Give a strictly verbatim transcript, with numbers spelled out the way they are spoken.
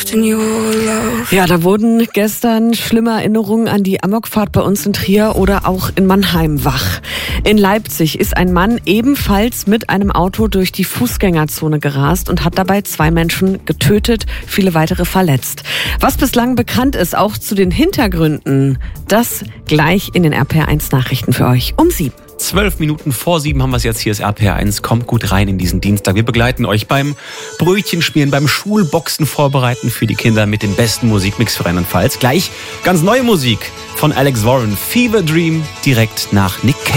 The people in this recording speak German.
Ja, da wurden gestern schlimme Erinnerungen an die Amokfahrt bei uns in Trier oder auch in Mannheim wach. In Leipzig ist ein Mann ebenfalls mit einem Auto durch die Fußgängerzone gerast und hat dabei zwei Menschen getötet, viele weitere verletzt. Was bislang bekannt ist, auch zu den Hintergründen, das gleich in den R P R eins Nachrichten für euch um sieben. Zwölf Minuten vor sieben haben wir es jetzt. Hier ist R P R eins. Kommt gut rein in diesen Dienstag. Wir begleiten euch beim Brötchenschmieren, beim Schulboxen vorbereiten für die Kinder mit dem besten Musikmix für Rheinland-Pfalz. Gleich ganz neue Musik von Alex Warren. Fever Dream direkt nach Nick Cave.